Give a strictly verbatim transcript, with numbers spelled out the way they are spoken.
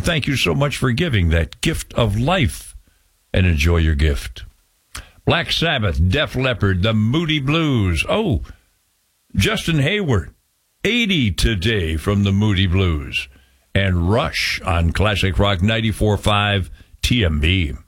thank you so much for giving that gift of life, and enjoy your gift. Black Sabbath, Def Leppard, the Moody Blues. Oh, Justin Hayward, eighty today from the Moody Blues. And Rush on Classic Rock ninety-four point five T M B.